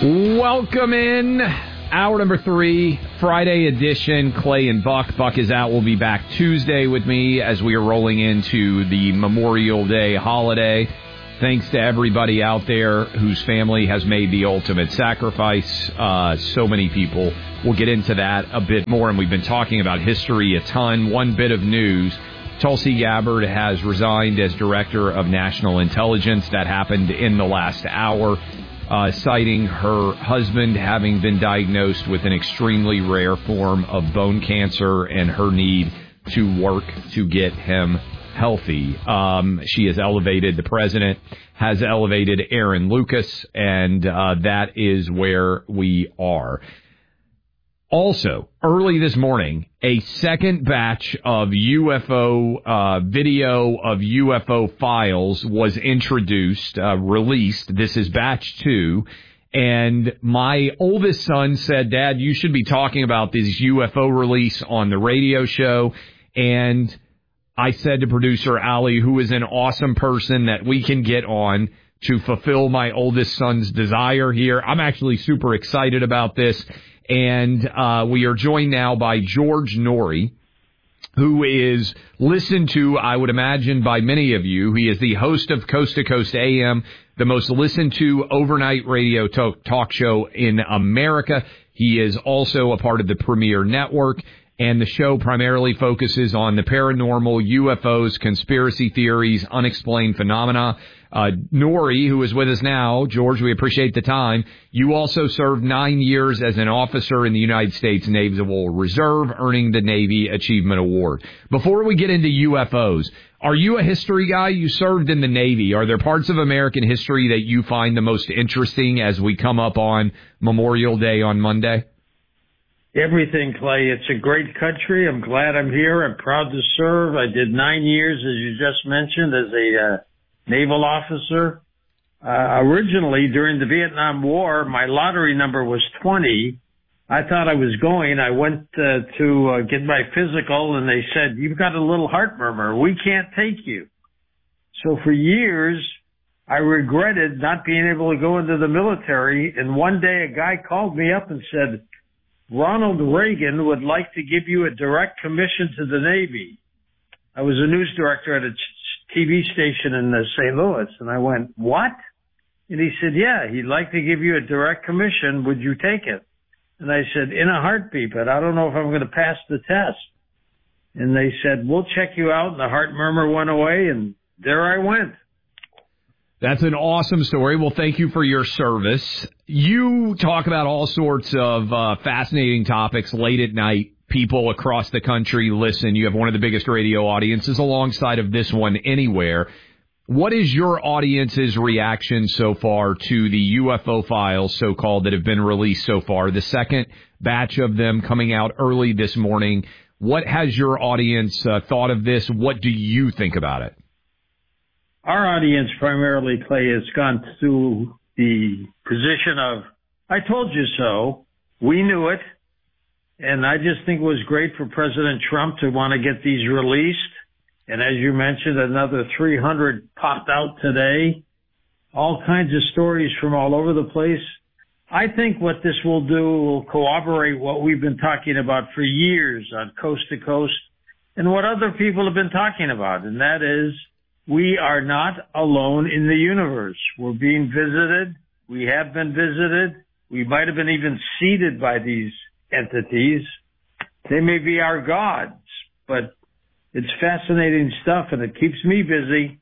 Welcome in. Hour number 3, Friday edition. Clay and Buck. Buck is out. We'll be back Tuesday with me as we are rolling into the Memorial Day holiday. Thanks to everybody out there whose family has made the ultimate sacrifice. So many people. We'll get into that a bit more, and we've been talking about history a ton. One bit of news. Tulsi Gabbard has resigned as Director of National Intelligence. That happened in the last hour. Citing her husband having been diagnosed with an extremely rare form of bone cancer and her need to work to get him healthy. She has elevated, the president has elevated Aaron Lucas, and that is where we are. Also, early this morning, a second batch of UFO video of UFO files was introduced, released. This is batch 2. And my oldest son said, Dad, you should be talking about this UFO release on the radio show. And I said to producer Ali, who is an awesome person that we can get on to fulfill my oldest son's desire here. I'm actually super excited about this. And we are joined now by George Noory, who is listened to, I would imagine, by many of you. He is the host of Coast to Coast AM, the most listened to overnight radio talk show in America. He is also a part of the Premier Network, and the show primarily focuses on the paranormal, UFOs, conspiracy theories, unexplained phenomena. Noory, who is with us now, George, we appreciate the time. You also served 9 years as an officer in the United States Naval Reserve, earning the Navy Achievement Award. Before we get into UFOs, are you a history guy? You served in the Navy. Are there parts of American history that you find the most interesting as we come up on Memorial Day on Monday? Everything, Clay. It's a great country. I'm glad I'm here. I'm proud to serve. I did 9 years, as you just mentioned, as a naval officer. Originally, during the Vietnam War, my lottery number was 20. I thought I was going. I went to get my physical, and they said, you've got a little heart murmur. We can't take you. So for years, I regretted not being able to go into the military. And one day, a guy called me up and said, Ronald Reagan would like to give you a direct commission to the Navy. I was a news director at a TV station in St. Louis, and I went, what? And he said, yeah, he'd like to give you a direct commission. Would you take it? And I said, in a heartbeat, but I don't know if I'm going to pass the test. And they said, we'll check you out. And the heart murmur went away, and there I went. That's an awesome story. Well, thank you for your service. You talk about all sorts of fascinating topics late at night. People across the country listen. You have one of the biggest radio audiences alongside of this one anywhere. What is your audience's reaction so far to the UFO files, so-called, that have been released so far? The second batch of them coming out early this morning. What has your audience thought of this? What do you think about it? Our audience primarily, Clay, has gone through the position of, I told you so. We knew it. And I just think it was great for President Trump to want to get these released. And as you mentioned, another 300 popped out today. All kinds of stories from all over the place. I think what this will do will corroborate what we've been talking about for years on Coast to Coast and what other people have been talking about. And that is, we are not alone in the universe. We're being visited. We have been visited. We might have been even seeded by these entities. They may be our gods, but it's fascinating stuff, and it keeps me busy.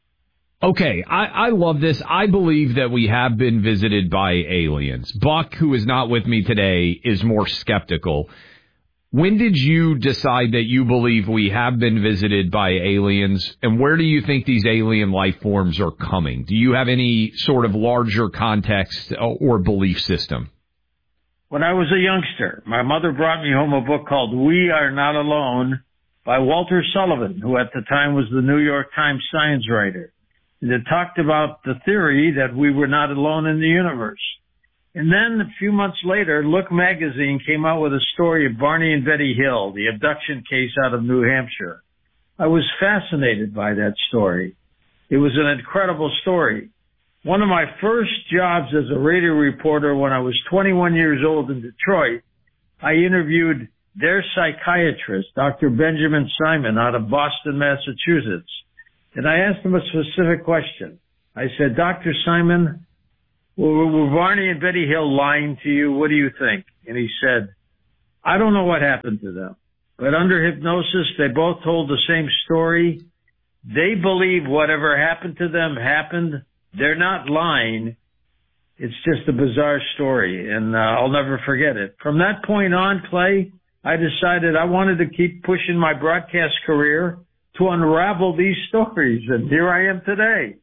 Okay, I love this. I believe that we have been visited by aliens. Buck, who is not with me today, is more skeptical. When did you decide that you believe we have been visited by aliens, and where do you think these alien life forms are coming? Do you have any sort of larger context or belief system? When I was a youngster, my mother brought me home a book called We Are Not Alone by Walter Sullivan, who at the time was the New York Times science writer. And it talked about the theory that we were not alone in the universe. And then a few months later, Look magazine came out with a story of Barney and Betty Hill, the abduction case out of New Hampshire. I was fascinated by that story. It was an incredible story. One of my first jobs as a radio reporter when I was 21 years old in Detroit, I interviewed their psychiatrist, Dr. Benjamin Simon, out of Boston, Massachusetts. And I asked him a specific question. I said, Dr. Simon, were Barney and Betty Hill lying to you? What do you think? And he said, I don't know what happened to them, but under hypnosis, they both told the same story. They believe whatever happened to them happened. They're not lying. It's just a bizarre story, and I'll never forget it. From that point on, Clay, I decided I wanted to keep pushing my broadcast career to unravel these stories, and here I am today.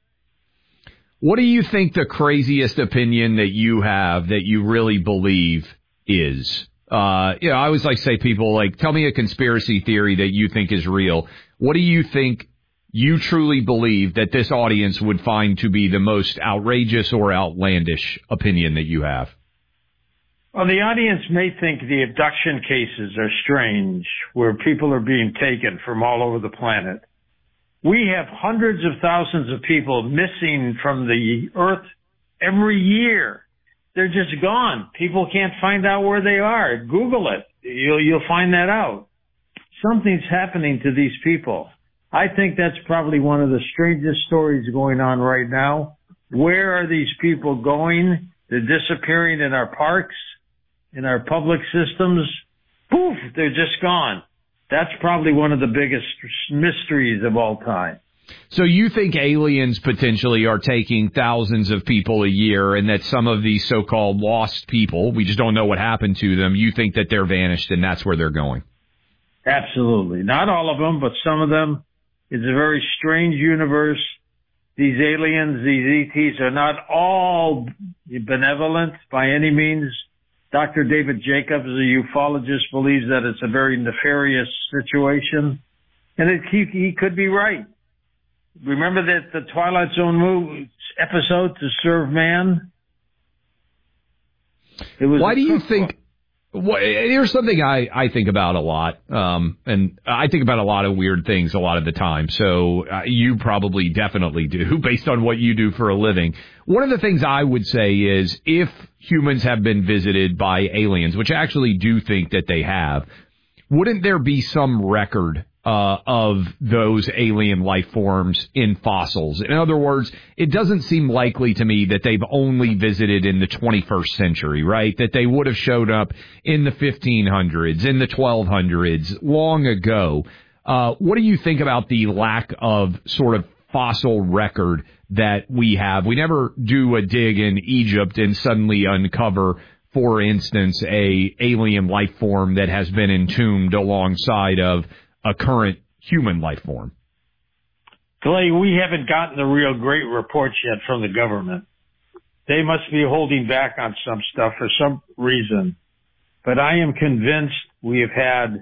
What do you think the craziest opinion that you have that you really believe is? I always like to say people like, tell me a conspiracy theory that you think is real. What do you think you truly believe that this audience would find to be the most outrageous or outlandish opinion that you have? Well, the audience may think the abduction cases are strange, where people are being taken from all over the planet. We have hundreds of thousands of people missing from the earth every year. They're just gone. People can't find out where they are. Google it. You'll find that out. Something's happening to these people. I think that's probably one of the strangest stories going on right now. Where are these people going? They're disappearing in our parks, in our public systems. Poof, they're just gone. That's probably one of the biggest mysteries of all time. So you think aliens potentially are taking thousands of people a year, and that some of these so-called lost people, we just don't know what happened to them, you think that they're vanished and that's where they're going? Absolutely. Not all of them, but some of them. It's a very strange universe. These aliens, these ETs are not all benevolent by any means. Dr. David Jacobs, a ufologist, believes that it's a very nefarious situation. And he could be right. Remember that the Twilight Zone episode, To Serve Man? Why do you think... here's something I think about a lot, and I think about a lot of weird things a lot of the time, so you probably definitely do, based on what you do for a living. One of the things I would say is, if humans have been visited by aliens, which I actually do think that they have, wouldn't there be some record of those alien life forms in fossils? In other words, it doesn't seem likely to me that they've only visited in the 21st century, right? That they would have showed up in the 1500s, in the 1200s, long ago. What do you think about the lack of sort of fossil record that we have? We never do a dig in Egypt and suddenly uncover, for instance, a alien life form that has been entombed alongside of a current human life form. Clay, we haven't gotten the real great reports yet from the government. They must be holding back on some stuff for some reason. But I am convinced we have had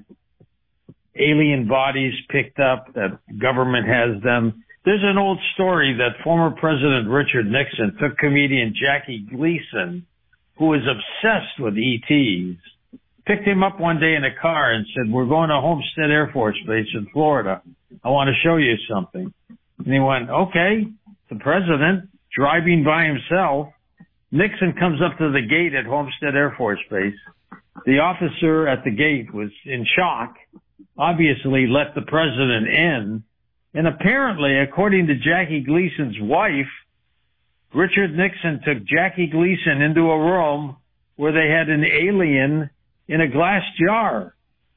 alien bodies picked up, that government has them. There's an old story that former President Richard Nixon took comedian Jackie Gleason, who is obsessed with ETs, picked him up one day in a car and said, we're going to Homestead Air Force Base in Florida. I want to show you something. And he went, okay. The president, driving by himself, Nixon comes up to the gate at Homestead Air Force Base. The officer at the gate was in shock, obviously let the president in. And apparently, according to Jackie Gleason's wife, Richard Nixon took Jackie Gleason into a room where they had an alien in a glass jar.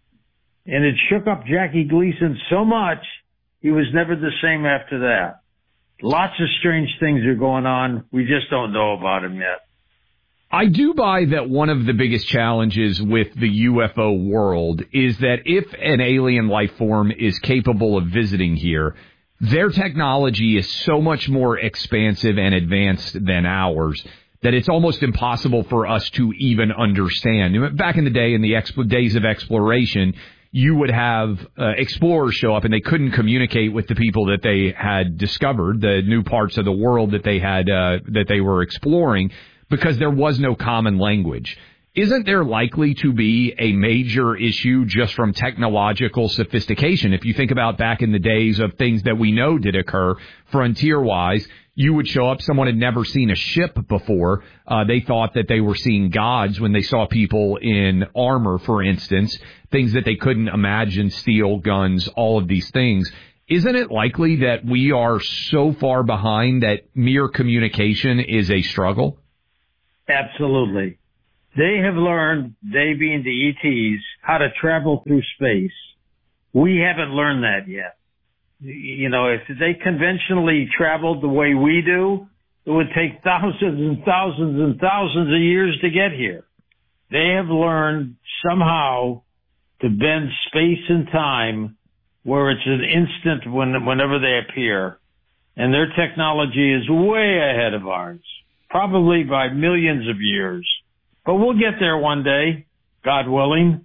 And it shook up Jackie Gleason so much, he was never the same after that. Lots of strange things are going on. We just don't know about them yet. I do buy that one of the biggest challenges with the UFO world is that if an alien life form is capable of visiting here, their technology is so much more expansive and advanced than ours that it's almost impossible for us to even understand. Back in the day, in the days of exploration, you would have explorers show up and they couldn't communicate with the people that they had discovered, the new parts of the world that they had that they were exploring, because there was no common language. Isn't there likely to be a major issue just from technological sophistication? If you think about back in the days of things that we know did occur frontier-wise, you would show up. Someone had never seen a ship before. They thought that they were seeing gods when they saw people in armor, for instance, things that they couldn't imagine, steel, guns, all of these things. Isn't it likely that we are so far behind that mere communication is a struggle? Absolutely. They have learned, they being the ETs, how to travel through space. We haven't learned that yet. You know, if they conventionally traveled the way we do, it would take thousands and thousands and thousands of years to get here. They have learned somehow to bend space and time where it's an instant whenever they appear. And their technology is way ahead of ours, probably by millions of years. But we'll get there one day, God willing.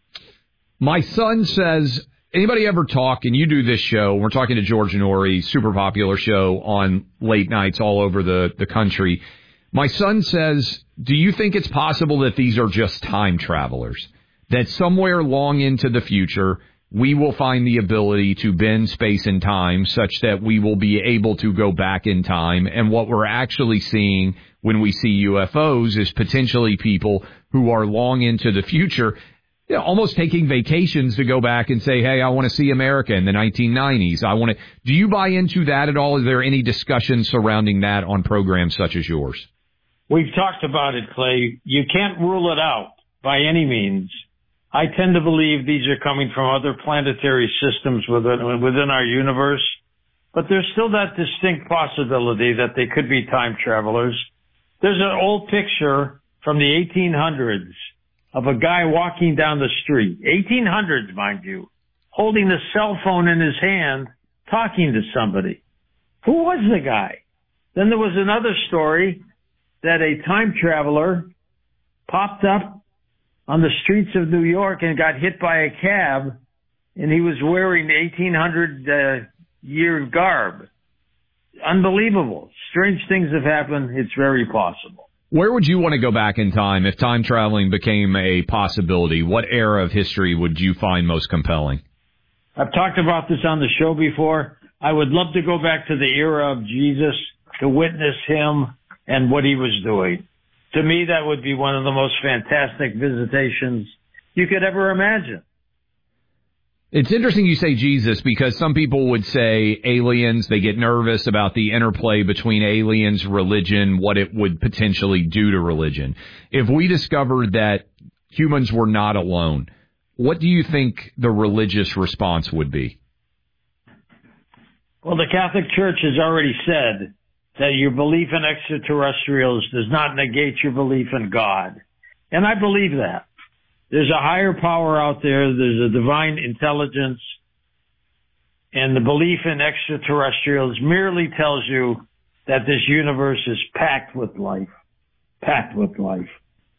My son says, anybody ever talk, and you do this show, we're talking to George Noory, super popular show on late nights all over the country. My son says, do you think it's possible that these are just time travelers? That somewhere long into the future, we will find the ability to bend space and time such that we will be able to go back in time. And what we're actually seeing when we see UFOs is potentially people who are long into the future, you know, almost taking vacations to go back and say, hey, I want to see America in the 1990s. Do you buy into that at all? Is there any discussion surrounding that on programs such as yours? We've talked about it, Clay. You can't rule it out by any means. I tend to believe these are coming from other planetary systems within our universe, but there's still that distinct possibility that they could be time travelers. There's an old picture from the 1800s of a guy walking down the street, 1800s, mind you, holding a cell phone in his hand, talking to somebody. Who was the guy? Then there was another story that a time traveler popped up on the streets of New York and got hit by a cab, and he was wearing 1800 year garb. Unbelievable. Strange things have happened. It's very possible. Where would you want to go back in time if time traveling became a possibility? What era of history would you find most compelling? I've talked about this on the show before. I would love to go back to the era of Jesus to witness him and what he was doing. To me, that would be one of the most fantastic visitations you could ever imagine. It's interesting you say Jesus because some people would say aliens. They get nervous about the interplay between aliens, religion, what it would potentially do to religion. If we discovered that humans were not alone, what do you think the religious response would be? Well, the Catholic Church has already said that your belief in extraterrestrials does not negate your belief in God. And I believe that. There's a higher power out there. There's a divine intelligence. And the belief in extraterrestrials merely tells you that this universe is packed with life. Packed with life.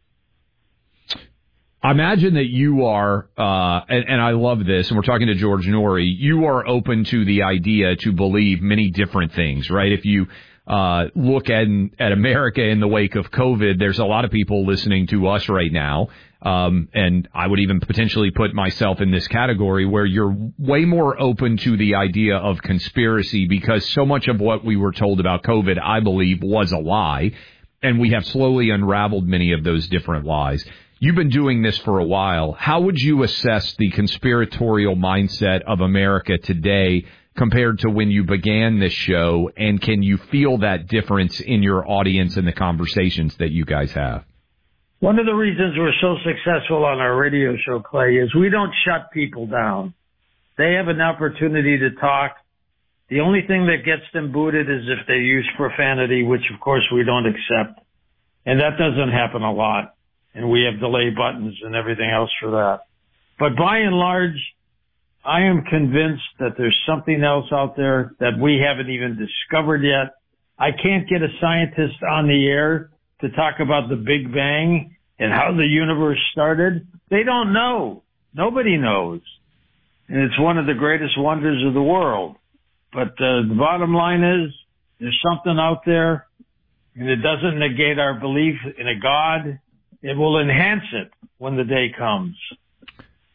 I imagine that you are, and I love this, and we're talking to George Noory, you are open to the idea to believe many different things, right? If you look at America in the wake of COVID, there's a lot of people listening to us right now. And I would even potentially put myself in this category where you're way more open to the idea of conspiracy because so much of what we were told about COVID, I believe, was a lie. And we have slowly unraveled many of those different lies. You've been doing this for a while. How would you assess the conspiratorial mindset of America today compared to when you began this show? And can you feel that difference in your audience and the conversations that you guys have? One of the reasons we're so successful on our radio show, Clay, is we don't shut people down. They have an opportunity to talk. The only thing that gets them booted is if they use profanity, which of course we don't accept. And that doesn't happen a lot. And we have delay buttons and everything else for that. But by and large, I am convinced that there's something else out there that we haven't even discovered yet. I can't get a scientist on the air to talk about the Big Bang and how the universe started. They don't know. Nobody knows. And it's one of the greatest wonders of the world. But the bottom line is there's something out there, and it doesn't negate our belief in a God. It will enhance it when the day comes.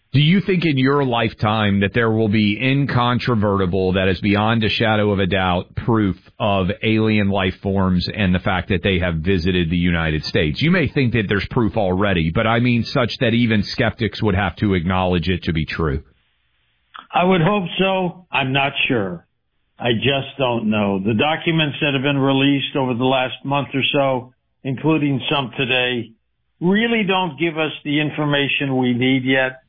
Do you think in your lifetime that there will be incontrovertible, that is beyond a shadow of a doubt, proof of alien life forms and the fact that they have visited the United States? You may think that there's proof already, but I mean such that even skeptics would have to acknowledge it to be true. I would hope so. I'm not sure. I just don't know. The documents that have been released over the last month or so, including some today, really don't give us the information we need yet.